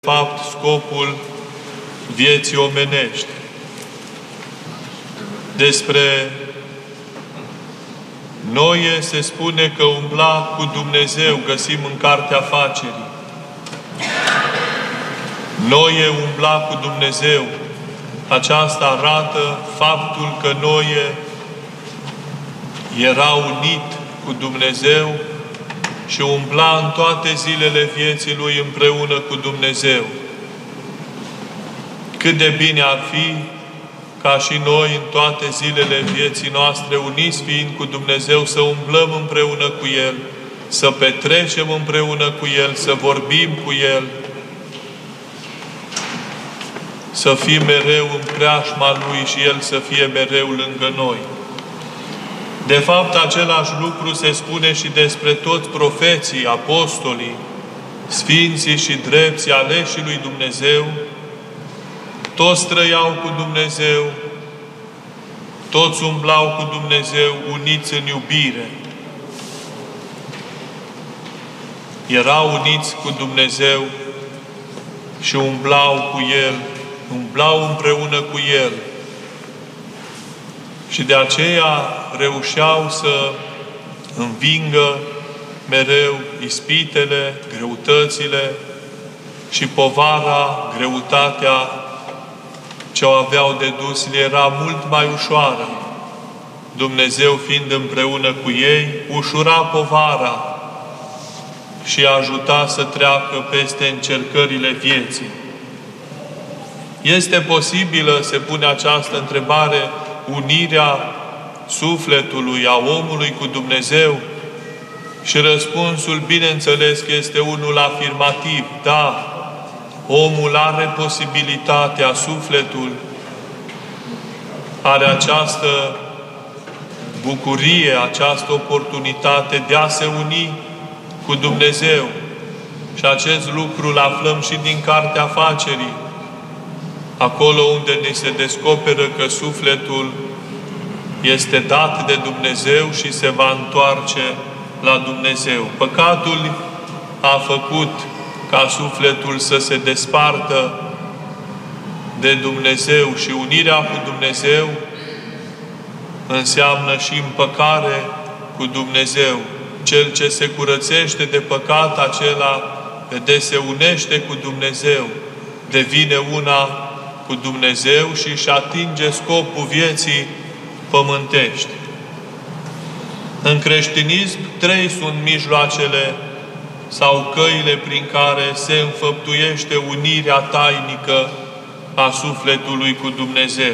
fapt scopul vieții omenești. Despre Noe se spune că umbla cu Dumnezeu, găsim în Cartea Facerii. Noe umbla cu Dumnezeu. Aceasta arată faptul că Noe era unit cu Dumnezeu și umbla în toate zilele vieții lui împreună cu Dumnezeu. Cât de bine ar fi ca și noi în toate zilele vieții noastre, uniți fiind cu Dumnezeu, să umblăm împreună cu El, să petrecem împreună cu El, să vorbim cu El, să fim mereu în preajma Lui și El să fie mereu lângă noi. De fapt, același lucru se spune și despre toți profeții, apostolii, sfinții și drepții aleșii lui Dumnezeu. Toți trăiau cu Dumnezeu, toți umblau cu Dumnezeu, uniți în iubire. Erau uniți cu Dumnezeu și umblau cu El, umblau împreună cu El. Și de aceea reușeau să învingă mereu ispitele, greutățile și povara, greutatea ce o aveau de dus le era mult mai ușoară. Dumnezeu fiind împreună cu ei, ușura povara și ajuta să treacă peste încercările vieții. Este posibilă, se pune această întrebare, unirea sufletului, a omului cu Dumnezeu? Și răspunsul, bineînțeles, că este unul afirmativ. Da, omul are posibilitatea, sufletul are această bucurie, această oportunitate de a se uni cu Dumnezeu. Și acest lucru îl aflăm și din Cartea Facerii, acolo unde ni se descoperă că sufletul este dat de Dumnezeu și se va întoarce la Dumnezeu. Păcatul a făcut ca sufletul să se despartă de Dumnezeu și unirea cu Dumnezeu înseamnă și împăcare cu Dumnezeu. Cel ce se curățește de păcat, acela se unește cu Dumnezeu, devine una cu Dumnezeu și își atinge scopul vieții pământești. În creștinism, 3 sunt mijloacele sau căile prin care se înfăptuiește unirea tainică a sufletului cu Dumnezeu.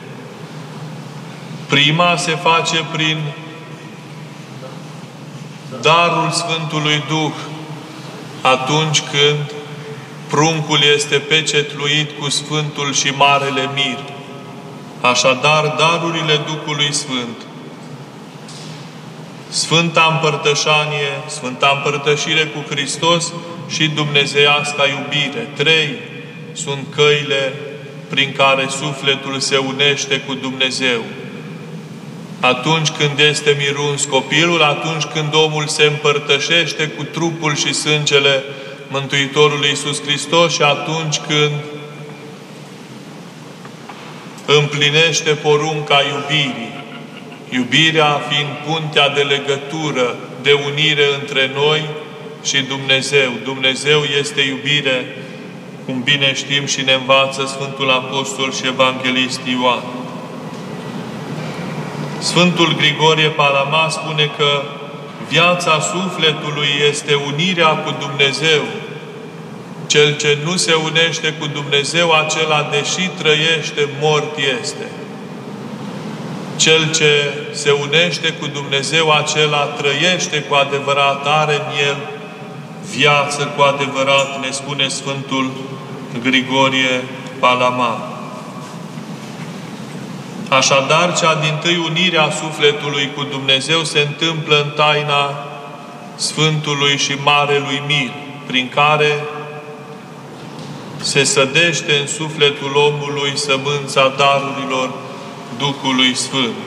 Prima se face prin darul Sfântului Duh, atunci când pruncul este pecetluit cu Sfântul și Marele Mir. Așadar, darurile Duhului Sfânt, Sfânta Împărtășanie, Sfânta Împărtășire cu Hristos și dumnezeiasca iubire. 3 sunt căile prin care sufletul se unește cu Dumnezeu. Atunci când este miruns copilul, atunci când omul se împărtășește cu trupul și sângele Mântuitorului Iisus Hristos și atunci când împlinește porunca iubirii. Iubirea fiind puntea de legătură, de unire între noi și Dumnezeu. Dumnezeu este iubire, cum bine știm și ne învață Sfântul Apostol și Evanghelist Ioan. Sfântul Grigorie Palama spune că viața sufletului este unirea cu Dumnezeu. Cel ce nu se unește cu Dumnezeu, acela, deși trăiește, mort este. Cel ce se unește cu Dumnezeu, acela trăiește cu adevărat, are în el viață cu adevărat, ne spune Sfântul Grigorie Palama. Așadar, cea dintâi unire a sufletului cu Dumnezeu se întâmplă în taina Sfântului și Marelui Mir, prin care se sădește în sufletul omului sămânța darurilor Duhului Sfânt.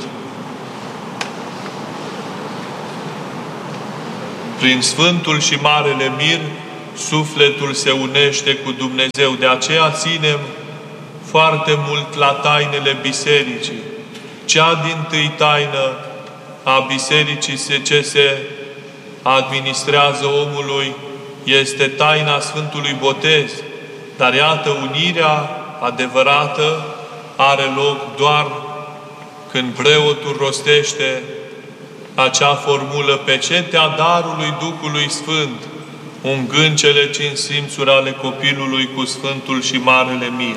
Prin Sfântul și Marele Mir sufletul se unește cu Dumnezeu. De aceea ținem foarte mult la tainele bisericii. Cea dintâi taină a bisericii ce se administrează omului este taina Sfântului Botez. Dar iată, unirea adevărată are loc doar când preotul rostește acea formulă: pe cetea darului Duhului Sfânt, ungând cele 5 simțuri ale copilului cu Sfântul și Marele Mir.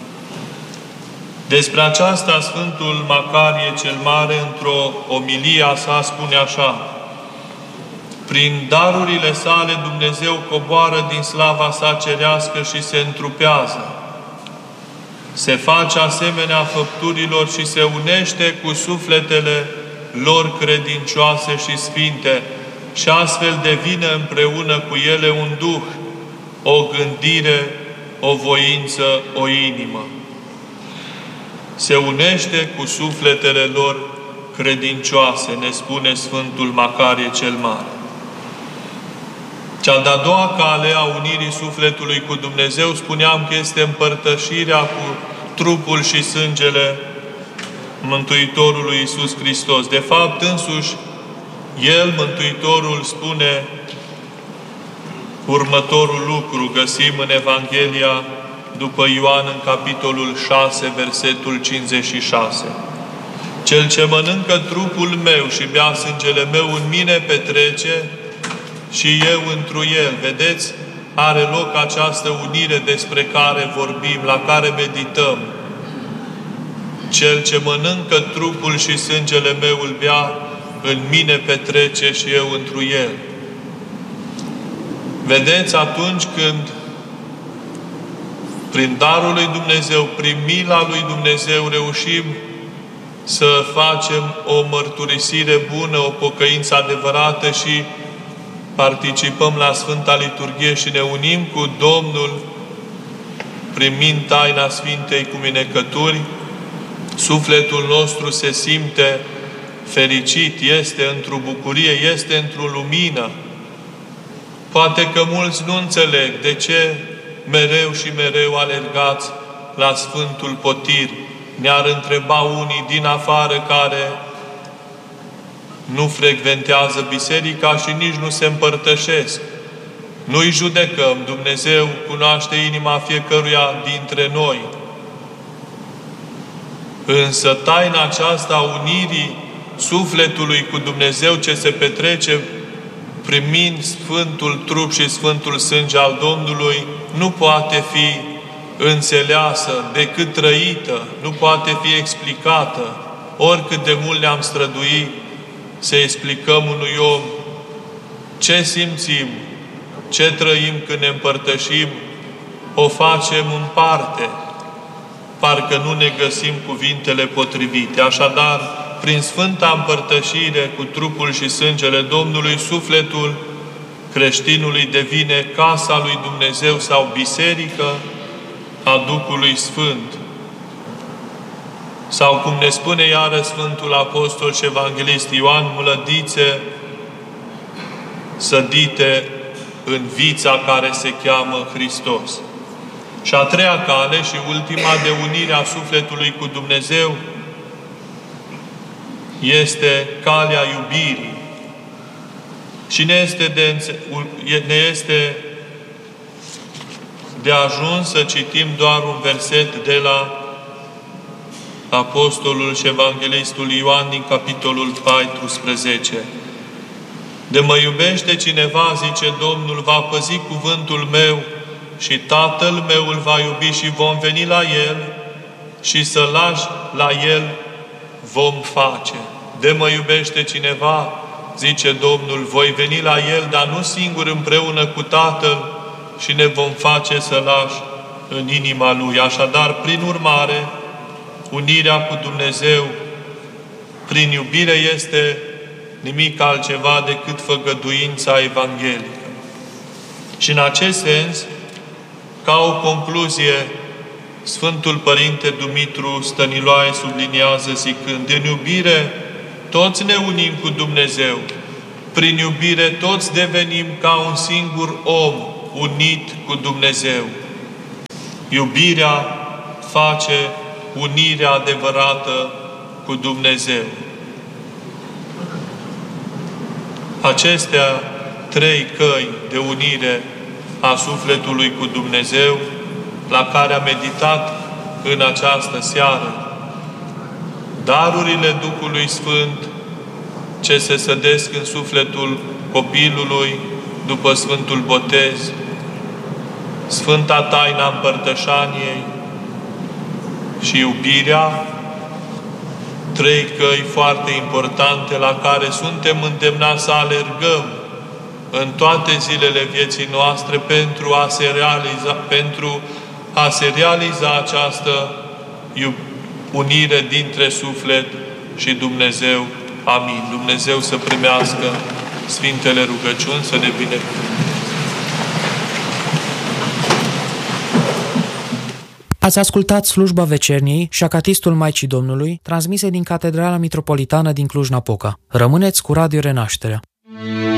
Despre aceasta Sfântul Macarie cel Mare, într-o omilie a sa, spune așa: prin darurile sale Dumnezeu coboară din slava sa cerească și se întrupează. Se face asemenea făpturilor și se unește cu sufletele lor credincioase și sfinte și astfel devine împreună cu ele un duh, o gândire, o voință, o inimă. Se unește cu sufletele lor credincioase, ne spune Sfântul Macarie cel Mare. Cea de-a doua cale a unirii sufletului cu Dumnezeu, spuneam că este împărtășirea cu trupul și sângele Mântuitorului Iisus Hristos. De fapt, însuși, El, Mântuitorul, spune următorul lucru, găsim în Evanghelia după Ioan, în capitolul 6, versetul 56. Cel ce mănâncă trupul meu și bea sângele meu în mine petrece și eu întru el. Vedeți? Are loc această unire despre care vorbim, la care medităm. Cel ce mănâncă trupul și sângele meu îl bea, în mine petrece și eu întru el. Vedeți? Atunci când prin darul lui Dumnezeu, prin mila lui Dumnezeu, reușim să facem o mărturisire bună, o pocăință adevărată și participăm la Sfânta Liturghie și ne unim cu Domnul, primind taina Sfintei Cuminecături, sufletul nostru se simte fericit, este într-o bucurie, este într-o lumină. Poate că mulți nu înțeleg de ce mereu și mereu alergați la Sfântul Potir. Ne-ar întreba unii din afară care nu frecventează biserica și nici nu se împărtășesc. Nu-i judecăm, Dumnezeu cunoaște inima fiecăruia dintre noi. Însă taina aceasta a unirii sufletului cu Dumnezeu ce se petrece primind Sfântul Trup și Sfântul Sânge al Domnului, nu poate fi înțeleasă, decât trăită, nu poate fi explicată. Oricât de mult ne-am străduit să explicăm unui om ce simțim, ce trăim când ne împărtășim, o facem în parte. Parcă nu ne găsim cuvintele potrivite. Așadar, prin Sfânta Împărtășire cu trupul și sângele Domnului, sufletul creștinului devine casa lui Dumnezeu sau biserică a Duhului Sfânt. Sau cum ne spune iară Sfântul Apostol și Evanghelist Ioan, mlădițe sădite în vița care se cheamă Hristos. Și a treia cale și ultima de unire a sufletului cu Dumnezeu este calea iubirii. Și ne este de ajuns să citim doar un verset de la Apostolul și Evanghelistul Ioan din capitolul 14. De mă iubește cineva, zice Domnul, va păzi cuvântul meu și Tatăl meu îl va iubi și vom veni la el și să lași la el vom face. De mă iubește cineva, zice Domnul, voi veni la el, dar nu singur, împreună cu Tatăl, și ne vom face să lași în inima lui. Așadar, prin urmare, unirea cu Dumnezeu prin iubire este nimic altceva decât făgăduința evanghelică. Și în acest sens, ca o concluzie, Sfântul Părinte Dumitru Stăniloae subliniază zicând: în iubire toți ne unim cu Dumnezeu, prin iubire toți devenim ca un singur om, unit cu Dumnezeu. Iubirea face unirea adevărată cu Dumnezeu. Acestea 3 căi de unire a sufletului cu Dumnezeu, la care am meditat în această seară. Darurile Duhului Sfânt, ce se sădesc în sufletul copilului după Sfântul Botez, Sfânta Taina Împărtășaniei și iubirea, 3 căi foarte importante la care suntem îndemnați să alergăm în toate zilele vieții noastre pentru a se realiza această unire dintre suflet și Dumnezeu. Amin. Dumnezeu să primească Sfintele rugăciuni, să ne binecuvânteze. Ați ascultat slujba vecerniei și acatistul Maicii Domnului, transmise din Catedrala Mitropolitană din Cluj-Napoca. Rămâneți cu Radio Renașterea.